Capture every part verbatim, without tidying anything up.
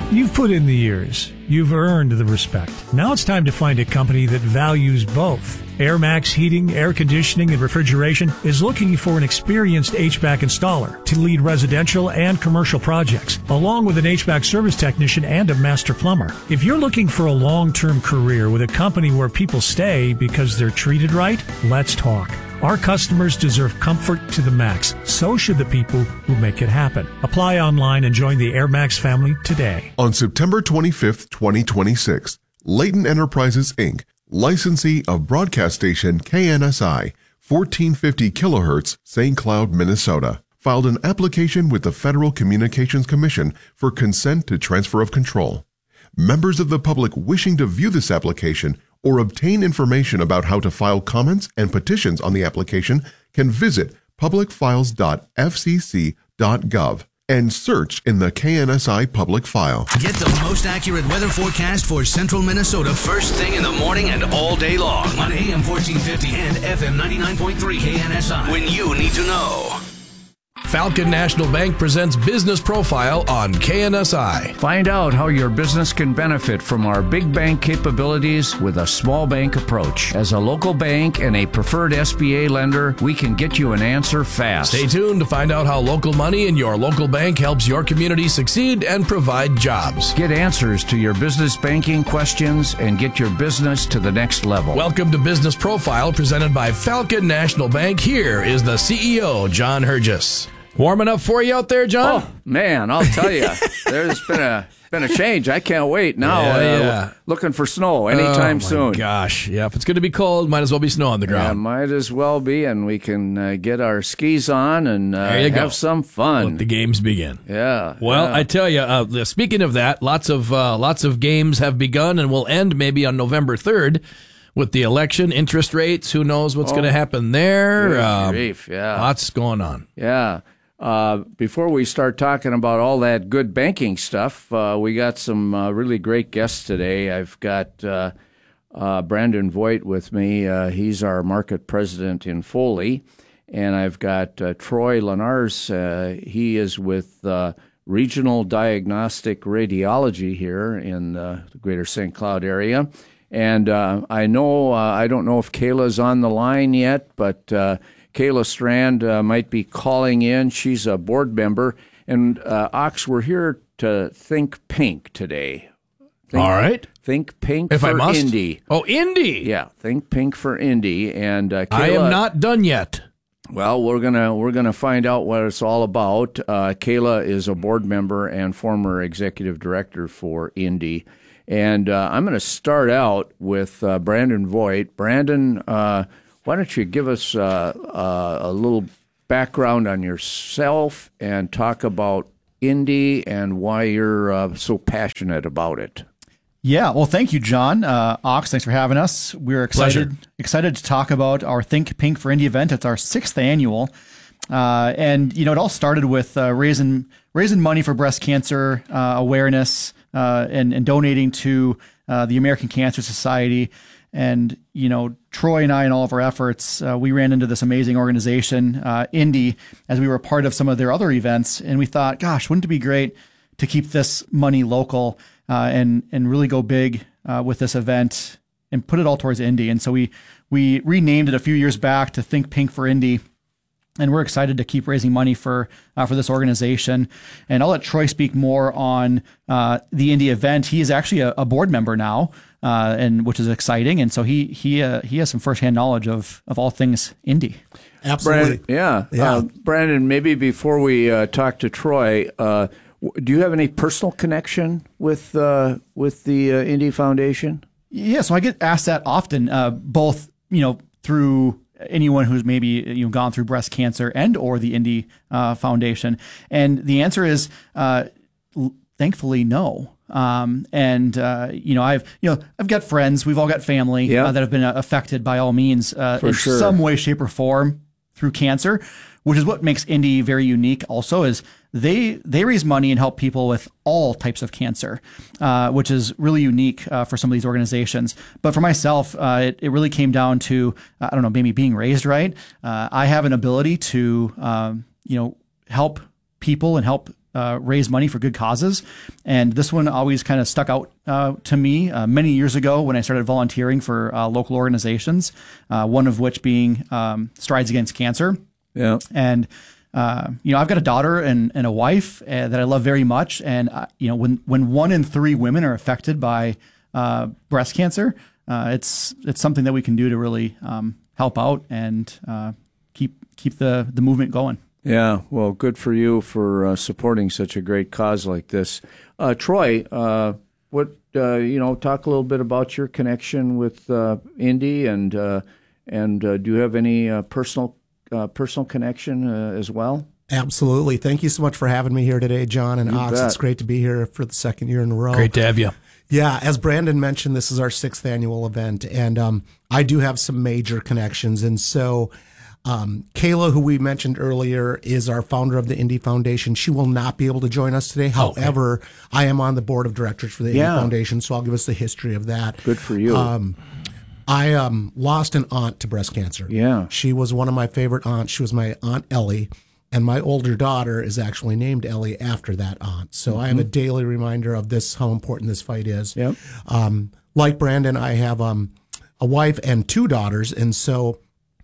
You've put in the years. You've earned the respect. Now it's time to find a company that values both. AirMax Heating, Air Conditioning, and Refrigeration is looking for an experienced H V A C installer to lead residential and commercial projects, along with an H V A C service technician and a master plumber. If you're looking for a long-term career with a company where people stay because they're treated right, let's talk. Our customers deserve comfort to the max. So should the people who make it happen. Apply online and join the AirMax family today. On September twenty-fifth, twenty twenty-six, Layton Enterprises, Incorporated, licensee of broadcast station K N S I, fourteen fifty kilohertz, Saint Cloud, Minnesota, filed an application with the Federal Communications Commission for consent to transfer of control. Members of the public wishing to view this application or obtain information about how to file comments and petitions on the application can visit public files dot f c c dot gov and search in the K N S I public file. Get the most accurate weather forecast for central Minnesota first thing in the morning and all day long on A M fourteen fifty and F M ninety-nine point three K N S I when you need to know. Falcon National Bank presents Business Profile on K N S I. Find out how your business can benefit from our big bank capabilities with a small bank approach. As a local bank and a preferred S B A lender, we can get you an answer fast. Stay tuned to find out how local money in your local bank helps your community succeed and provide jobs. Get answers to your business banking questions and get your business to the next level. Welcome to Business Profile presented by Falcon National Bank. Here is the C E O, John Hergis. Warm enough for you out there, John? Oh, man, I'll tell you, there's been a been a change. I can't wait now. Yeah, uh, yeah. Looking for snow anytime oh, my soon. Gosh, yeah. If it's going to be cold, might as well be snow on the ground. Yeah, might as well be, and we can uh, get our skis on and uh, have go. some fun. Let the games begin. Yeah. Well, yeah. I tell you, uh, speaking of that, lots of uh, lots of games have begun and will end maybe on November third. With the election, interest rates, who knows what's oh, going to happen there? Good um, grief, yeah. Lots going on. Yeah. Uh, before we start talking about all that good banking stuff, uh, we got some uh, really great guests today. I've got uh, uh, Brandon Voigt with me. Uh, he's our market president in Foley. And I've got uh, Troy Lenars. Uh, he is with uh, Regional Diagnostic Radiology here in uh, the greater Saint Cloud area. And uh, I know, uh, I don't know if Kayla's on the line yet, but uh, Kayla Strand uh, might be calling in. She's a board member. And, uh, Ox, we're here to think pink today. Think, All right. Think pink if for I must. Indy. Oh, Indy. Yeah, think pink for Indy. And uh, Kayla, I am not done yet. Well, we're gonna we're gonna find out what it's all about. Uh, Kayla is a board member and former executive director for Indy. And uh, I'm going to start out with uh, Brandon Voigt. Brandon, uh, why don't you give us uh, uh, a little background on yourself and talk about Indy and why you're uh, so passionate about it? Yeah, well, thank you, John. Uh, Ox, thanks for having us. We're excited Pleasure. excited to talk about our Think Pink for Indy event. It's our sixth annual. Uh, and, you know, it all started with uh, raising raising money for breast cancer uh, awareness uh, and, and donating to uh, the American Cancer Society. And, you know, Troy and I, in all of our efforts, uh, we ran into this amazing organization, uh, Indy, as we were part of some of their other events. And we thought, gosh, wouldn't it be great to keep this money local uh, and, and really go big uh, with this event and put it all towards Indy. And so we, we renamed it a few years back to Think Pink for Indy. And we're excited to keep raising money for uh, for this organization. And I'll let Troy speak more on uh, the Indy event. He is actually a, a board member now, uh, and which is exciting. And so he he uh, he has some firsthand knowledge of of all things Indy. Absolutely. Brandon, yeah, yeah. Uh, Brandon. Maybe before we uh, talk to Troy, uh, w- do you have any personal connection with uh, with the uh, Indy Foundation? Yeah. So I get asked that often, uh, both you know through anyone who's maybe you know gone through breast cancer and or the Indy uh, Foundation, and the answer is uh, l- thankfully no. Um, and uh, you know I've you know I've got friends, we've all got family yeah. uh, that have been uh, affected by all means uh, in sure. some way, shape, or form through cancer, which is what makes Indy very unique. Also, is they they raise money and help people with all types of cancer, uh, which is really unique uh, for some of these organizations. But for myself, uh, it, it really came down to, I don't know, maybe being raised right. Uh, I have an ability to, um, you know, help people and help uh, raise money for good causes. And this one always kind of stuck out uh, to me uh, many years ago when I started volunteering for uh, local organizations, uh, one of which being um, Strides Against Cancer. Yeah. And, uh, you know, I've got a daughter and, and a wife uh, that I love very much. And, uh, you know, when, when one in three women are affected by uh, breast cancer, uh, it's it's something that we can do to really um, help out and uh, keep keep the, the movement going. Yeah, well, good for you for uh, supporting such a great cause like this. Uh, Troy, uh, what uh, you know, talk a little bit about your connection with uh, Indy, and uh, and uh, do you have any uh, personal uh, personal connection uh, as well? Absolutely. Thank you so much for having me here today, John and You Ox. bet. It's great to be here for the second year in a row. Great to have you. Yeah, as Brandon mentioned, this is our sixth annual event, and um, I do have some major connections. And so um, Kayla, who we mentioned earlier, is our founder of the Indy Foundation. She will not be able to join us today. Okay. However, I am on the board of directors for the Yeah. Indy Foundation, so I'll give us the history of that. Good for you. Um, I um, lost an aunt to breast cancer. Yeah. She was one of my favorite aunts. She was my Aunt Ellie. And my older daughter is actually named Ellie after that aunt. So mm-hmm. I have a daily reminder of this, how important this fight is. Yep. Um, like Brandon, I have um, a wife and two daughters. And so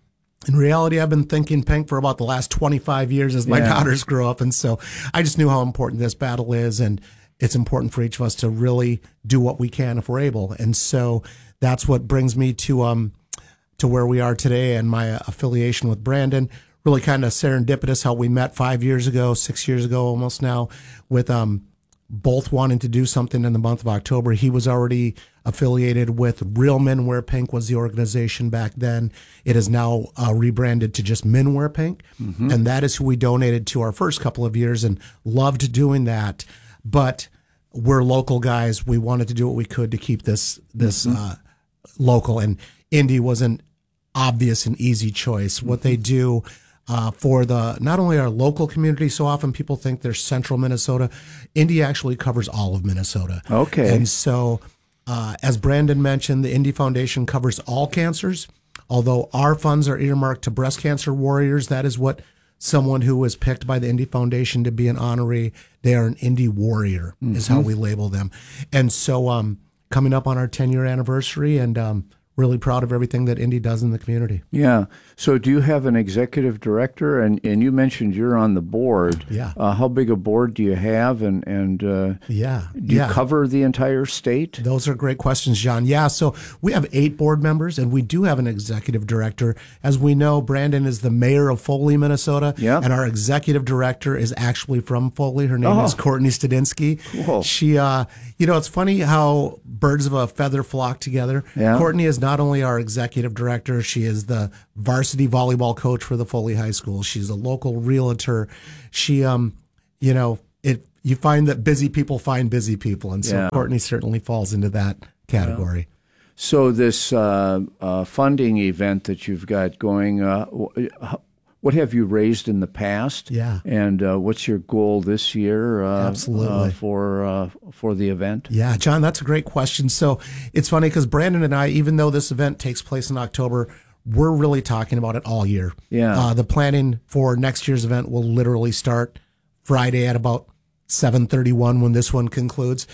in reality, I've been thinking Pink for about the last twenty-five years as my Yeah. daughters grow up. And so I just knew how important this battle is. And it's important for each of us to really do what we can if we're able. And so that's what brings me to um to where we are today and my affiliation with Brandon. Really kind of serendipitous how we met five years ago, six years ago almost now, with um, both wanting to do something in the month of October. He was already affiliated with Real Men Wear Pink was the organization back then. It is now uh, rebranded to just Men Wear Pink. Mm-hmm. And that is who we donated to our first couple of years and loved doing that. But we're local guys. We wanted to do what we could to keep this, this mm-hmm. uh, local. And Indy was an obvious and easy choice. What they do Uh, for the not only our local community, so often people think they're central Minnesota. Indy actually covers all of Minnesota. Okay. And so, uh, as Brandon mentioned, the Indy Foundation covers all cancers. Although our funds are earmarked to breast cancer warriors, that is what someone who was picked by the Indy Foundation to be an honoree, they are an Indy warrior, mm-hmm. is how we label them. And so, um, coming up on our ten-year anniversary, and um, really proud of everything that Indy does in the community. Yeah. So do you have an executive director? And, and you mentioned you're on the board. Yeah. Uh, how big a board do you have? And, and uh, yeah. do you yeah. cover the entire state? Those are great questions, John. Yeah. So we have eight board members, and we do have an executive director. As we know, Brandon is the mayor of Foley, Minnesota. Yeah. And our executive director is actually from Foley. Her name Oh. is Courtney Studinsky. Cool. She, uh, you know, it's funny how birds of a feather flock together. Yeah. Courtney is not only our executive director, she is the varsity volleyball coach for the Foley High School. She's a local realtor. She, um, you know, it, you find that busy people find busy people. And so Yeah. Courtney certainly falls into that category. Yeah. So this uh, uh, funding event that you've got going, uh, what have you raised in the past? Yeah. And uh, what's your goal this year uh, Absolutely. Uh, for uh, for the event? Yeah, John, that's a great question. So it's funny because Brandon and I, even though this event takes place in October, we're really talking about it all year. Yeah. Uh, the planning for next year's event will literally start Friday at about seven thirty-one when this one concludes.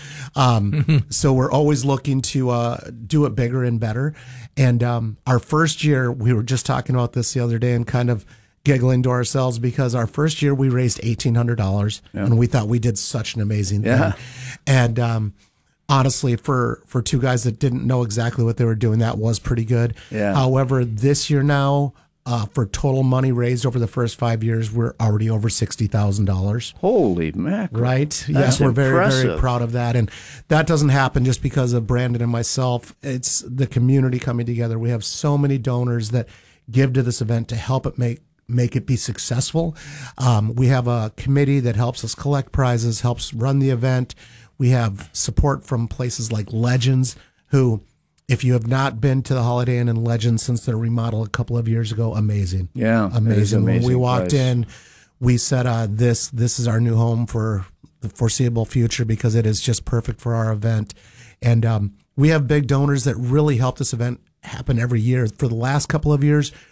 Um, so we're always looking to uh, do it bigger and better. And um, our first year, we were just talking about this the other day and kind of giggling to ourselves because our first year we raised eighteen hundred dollars yeah. and we thought we did such an amazing yeah. thing. And um, honestly, for, for two guys that didn't know exactly what they were doing, that was pretty good. Yeah. However, this year now, uh, for total money raised over the first five years, we're already over sixty thousand dollars. Holy mackerel. Right? That's yes, we're very, impressive. very proud of that. And that doesn't happen just because of Brandon and myself. It's the community coming together. We have so many donors that give to this event to help it make make it be successful. Um, we have a committee that helps us collect prizes, helps run the event. We have support from places like Legends, who, if you have not been to the Holiday Inn and Legends since their remodel a couple of years ago, amazing. Yeah, amazing. amazing When we walked place. in, we said, uh, this, this is our new home for the foreseeable future because it is just perfect for our event. And um, we have big donors that really help this event happen every year. For the last couple of years,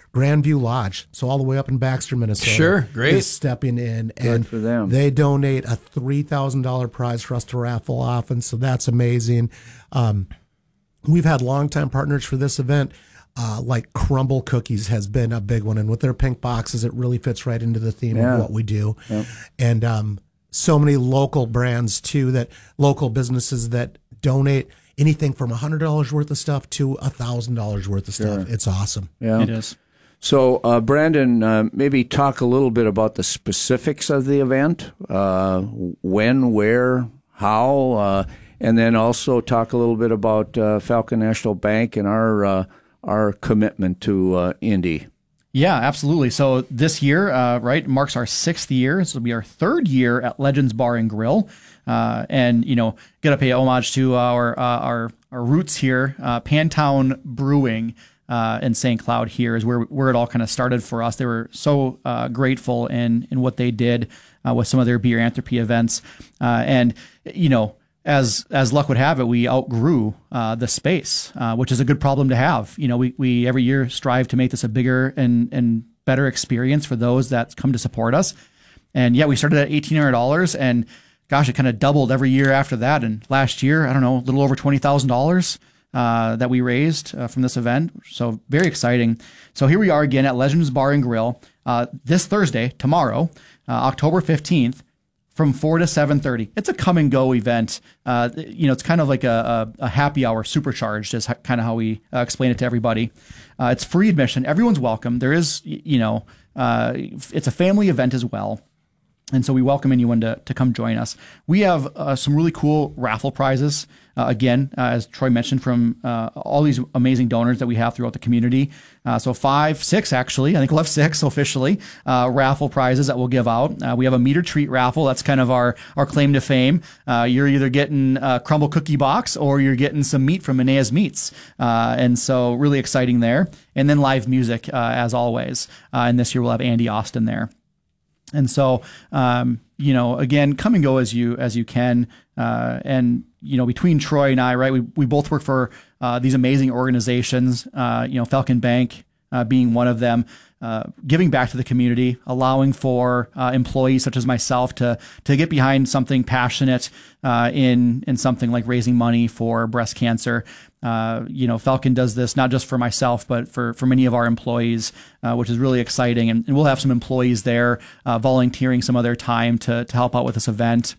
Grandview Lodge, so all the way up in Baxter, Minnesota. Sure, great. Is stepping in, and for them. they donate a three thousand dollars prize for us to raffle off, and so that's amazing. Um, we've had longtime partners for this event. Uh, like Crumble Cookies has been a big one, and with their pink boxes, it really fits right into the theme Yeah. of what we do. Yep. And um, so many local brands too, that local businesses that donate anything from a hundred dollars worth of stuff to a thousand dollars worth of stuff. It's awesome. Yeah. It is. So, uh, Brandon, uh, maybe talk a little bit about the specifics of the event, uh, when, where, how, uh, and then also talk a little bit about uh, Falcon National Bank and our uh, our commitment to uh, Indy. Yeah, absolutely. So this year, uh, right, marks our sixth year. This will be our third year at Legends Bar and Grill. Uh, and, you know, got to pay homage to our uh, our our roots here. Uh, Pantown Brewing uh, in Saint Cloud here is where where it all kind of started for us. They were so uh, grateful in, in what they did uh, with some of their Beeranthropy events. Uh, and, you know, As as luck would have it, we outgrew uh, the space, uh, which is a good problem to have. You know, we, we every year strive to make this a bigger and, and better experience for those that come to support us. And yeah, we started at eighteen hundred dollars, and gosh, it kind of doubled every year after that. And last year, I don't know, a little over twenty thousand dollars uh, that we raised uh, from this event. So very exciting. So here we are again at Legends Bar and Grill uh, this Thursday, tomorrow, uh, October fifteenth. From four to seven thirty. It's a come and go event. Uh, you know, it's kind of like a, a, a happy hour supercharged is kind of how we uh, explain it to everybody. Uh, it's free admission. Everyone's welcome. There is, you know, uh, it's a family event as well. And so we welcome anyone to, to come join us. We have uh, some really cool raffle prizes. Uh, again, uh, as Troy mentioned, from uh, all these amazing donors that we have throughout the community. Uh, so five, six actually, I think we'll have six officially, uh, raffle prizes that we'll give out. Uh, we have a meat or treat raffle. That's kind of our, our claim to fame. Uh, you're either getting a Crumble Cookie box or you're getting some meat from Menea's Meats. Uh, and so really exciting there. And then live music, uh, as always. Uh, and this year we'll have Andy Austin there. And so, um, you know, again, come and go as you as you can. Uh, and, you know, between Troy and I, right, we, we both work for uh, these amazing organizations, uh, you know, Falcon Bank uh, being one of them, uh, giving back to the community, allowing for uh, employees such as myself to to get behind something passionate uh, in in something like raising money for breast cancer. Uh, you know, Falcon does this not just for myself, but for, for many of our employees, uh, which is really exciting. And, and we'll have some employees there uh, volunteering some of their time to to help out with this event.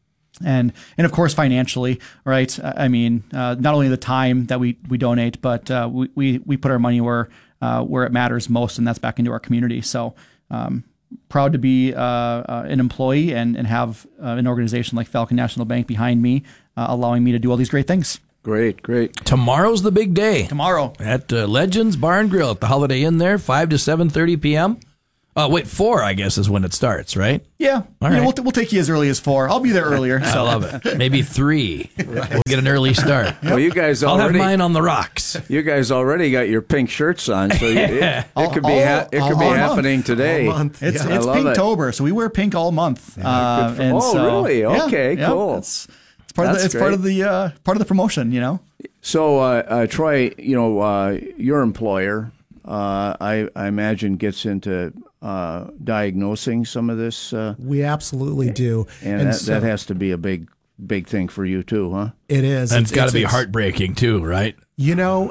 And and of course, financially, right? I mean, uh, not only the time that we, we donate, but uh, we, we we put our money where uh, where it matters most, and that's back into our community. So um, proud to be uh, uh, an employee and, and have uh, an organization like Falcon National Bank behind me, uh, allowing me to do all these great things. Great, great. Tomorrow's the big day. Tomorrow. At uh, Legends Bar and Grill at the Holiday Inn there, five to seven thirty p.m. Uh, wait, four, I guess, is when it starts, right? Yeah. All You know, right. we'll, we'll take you as early as four. I'll be there earlier. I So. love it. Maybe three. We'll get an early start. Well, you guys I'll have already mine on the rocks. you guys already got your pink shirts on, so you, it, it could be All- ha- it could be all month. happening today. All month. It's Yeah. it's I love it. Pinktober, so we wear pink all month. Uh, good for- and oh, so- really? yeah, Okay, yeah, cool. It's, it's part of the, That's it's part great. of the uh, part of the promotion, you know. So, uh, uh, Troy, you know, uh, your employer, uh, I, I imagine, gets into uh, diagnosing some of this, uh, We absolutely do. and, that, so that has to be a big, big thing for you too, huh? it is. And it's got to be it's- heartbreaking, too, right? You know,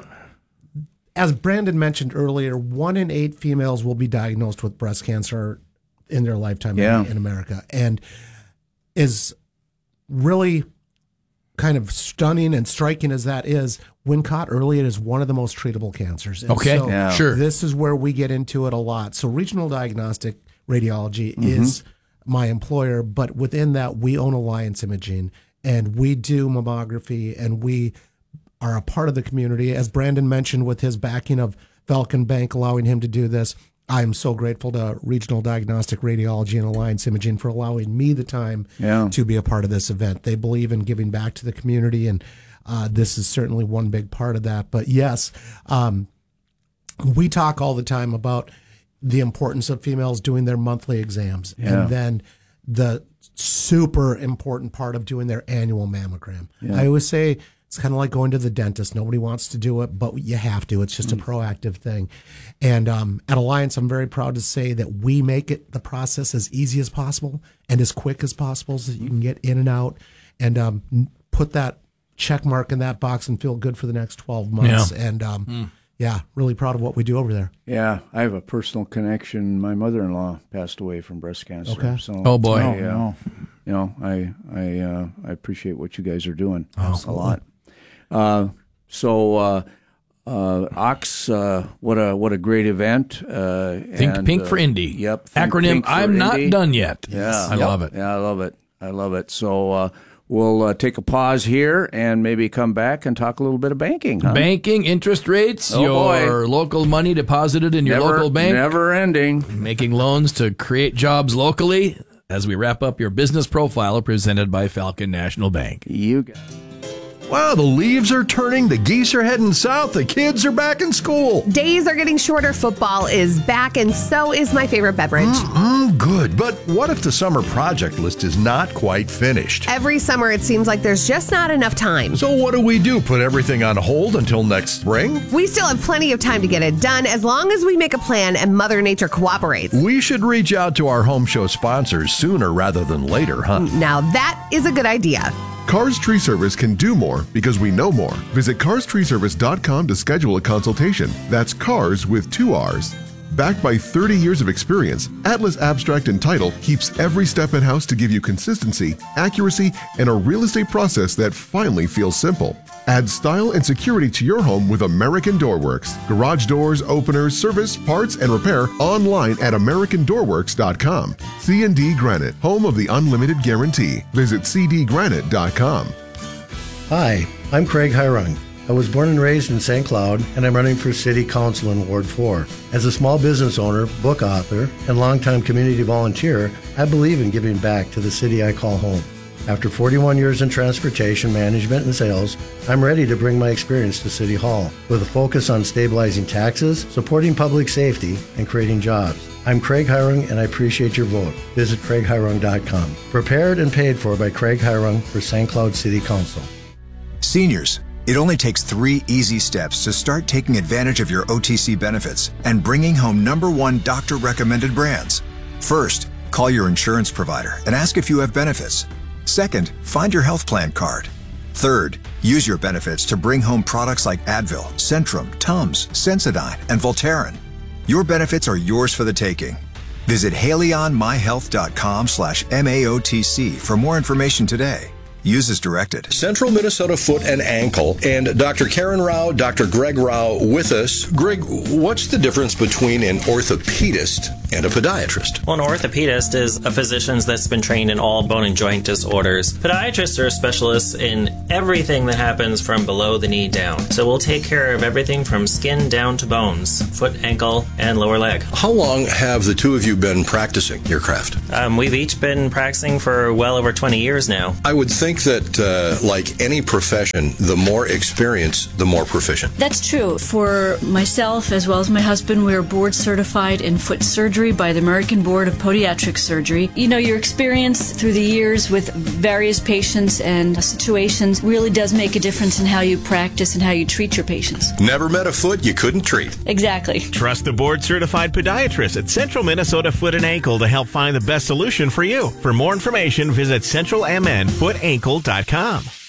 as Brandon mentioned earlier, one in eight females will be diagnosed with breast cancer in their lifetime Yeah. in, in America. And is really kind of stunning and striking as that is, when caught early, it is one of the most treatable cancers. And Okay, so Yeah. sure. this is where we get into it a lot. So Regional Diagnostic Radiology is my employer, but within that, we own Alliance Imaging, and we do mammography, and we are a part of the community. As Brandon mentioned, with his backing of Falcon Bank allowing him to do this, I'm so grateful to Regional Diagnostic Radiology and Alliance Imaging for allowing me the time Yeah. to be a part of this event. They believe in giving back to the community, and uh, this is certainly one big part of that. But yes, um, we talk all the time about the importance of females doing their monthly exams, Yeah. and then the super important part of doing their annual mammogram. I always say it's It's kind of like going to the dentist. Nobody wants to do it, but you have to. It's just a proactive thing. And um, at Alliance, I'm very proud to say that we make it the process as easy as possible and as quick as possible so that you can get in and out and um, put that check mark in that box and feel good for the next twelve months. Yeah. And um, mm. yeah, really proud of what we do over there. Yeah, I have a personal connection. My mother-in-law passed away from breast cancer. Okay. So oh boy. I, uh, you know, I I uh, I appreciate what you guys are doing oh, a lot. Uh, so uh, uh, Ox, uh, what a what a great event. Uh, Think and, Pink uh, for Indy. Yep. Think Acronym. Pink for I'm not Indy. done yet. Yeah, I Yep. love it. Yeah, I love it. I love it. So. Uh, We'll uh, take a pause here and maybe come back and talk a little bit of banking. Huh? Banking, interest rates, Oh, your boy. local money deposited in your Never, local bank. Never ending. Making loans to create jobs locally. As we wrap up your business profile presented by Falcon National Bank. You got it. Wow, the leaves are turning, the geese are heading south, the kids are back in school. Days are getting shorter, football is back, and so is my favorite beverage. Mm, good, but what if the summer project list is not quite finished? Every summer, it seems like there's just not enough time. So what do we do? Put everything on hold until next spring? We still have plenty of time to get it done as long as we make a plan and Mother Nature cooperates. We should reach out to our home show sponsors sooner rather than later, huh? Now that is a good idea. Cars Tree Service can do more because we know more. Visit cars tree service dot com to schedule a consultation. That's cars with two R's. Backed by thirty years of experience, Atlas Abstract and Title keeps every step in-house to give you consistency, accuracy, and a real estate process that finally feels simple. Add style and security to your home with American Doorworks. Garage doors, openers, service, parts, and repair online at american door works dot com. C and D Granite, home of the unlimited guarantee. Visit c d granite dot com. Hi, I'm Craig Hirung. I was born and raised in Saint Cloud, and I'm running for City Council in Ward four. As a small business owner, book author, and longtime community volunteer, I believe in giving back to the city I call home. After forty-one years in transportation management and sales, I'm ready to bring my experience to City Hall with a focus on stabilizing taxes, supporting public safety, and creating jobs. I'm Craig Hirung, and I appreciate your vote. Visit craig hirung dot com. Prepared and paid for by Craig Hirung for Saint Cloud City Council. Seniors, it only takes three easy steps to start taking advantage of your O T C benefits and bringing home number one doctor-recommended brands. First, call your insurance provider and ask if you have benefits. Second, find your health plan card. Third, use your benefits to bring home products like Advil, Centrum, Tums, Sensodyne, and Voltaren. Your benefits are yours for the taking. Visit haley on my health dot com slash M A O T C for more information today. Use as directed. Central Minnesota Foot and Ankle, and Doctor Karen Rao, Doctor Greg Rao with us. Greg, what's the difference between an orthopedist and a podiatrist? Well, an orthopedist is a physician that's been trained in all bone and joint disorders. Podiatrists are specialists in everything that happens from below the knee down. So we'll take care of everything from skin down to bones, foot, ankle, and lower leg. How long have the two of you been practicing your craft? Um, we've each been practicing for well over twenty years now. I would think that, uh, like any profession, the more experience, the more proficient. That's true. For myself, as well as my husband, we are board certified in foot surgery by the American Board of Podiatric Surgery. You know, your experience through the years with various patients and situations really does make a difference in how you practice and how you treat your patients. Never met a foot you couldn't treat. Exactly. Trust the board-certified podiatrist at Central Minnesota Foot and Ankle to help find the best solution for you. For more information, visit central m n foot ankle dot com.